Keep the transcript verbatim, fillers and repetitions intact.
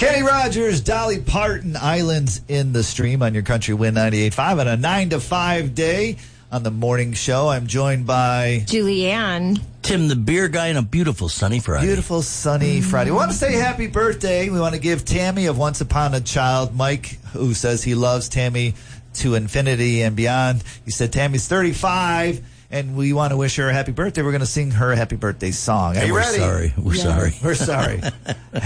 Kenny Rogers, Dolly Parton, Islands in the Stream on your Country Win ninety-eight point five on a nine to five day on the morning show. I'm joined by Julianne. Tim, the beer guy, and a beautiful sunny Friday. Beautiful sunny Friday. We want to say happy birthday. We want to give Tammy of Once Upon a Child, Mike, who says he loves Tammy to infinity and beyond. He said Tammy's thirty-five, and we want to wish her a happy birthday. We're going to sing her a happy birthday song. Are you we're ready? Sorry. We're Yeah. sorry. We're sorry.